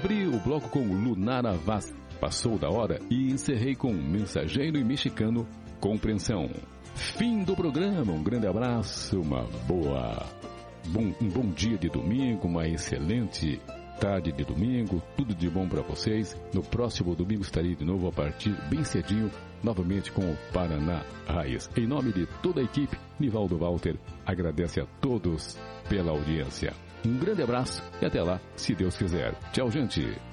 Abri o bloco com Lunara Vaz, Passou da Hora, e encerrei com Mensageiro e Mexicano, Compreensão. Fim do programa, um grande abraço, um bom dia de domingo, uma excelente tarde de domingo, tudo de bom para vocês. No próximo domingo estarei de novo a partir bem cedinho, novamente com o Paraná Raiz. Em nome de toda a equipe, Nivaldo Walter agradece a todos pela audiência. Um grande abraço e até lá, se Deus quiser. Tchau, gente!